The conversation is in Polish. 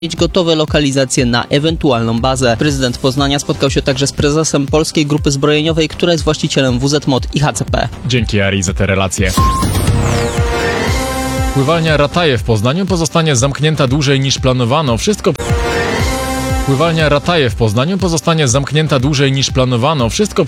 mieć gotowe lokalizacje na ewentualną bazę. Prezydent Poznania spotkał się także z prezesem Polskiej Grupy Zbrojeniowej, która jest właścicielem WZ-MOD i HCP. Dzięki Ari za te relacje. Pływalnia Rataje w Poznaniu pozostanie zamknięta dłużej niż planowano. Pływalnia Rataje w Poznaniu pozostanie zamknięta dłużej niż planowano. Wszystko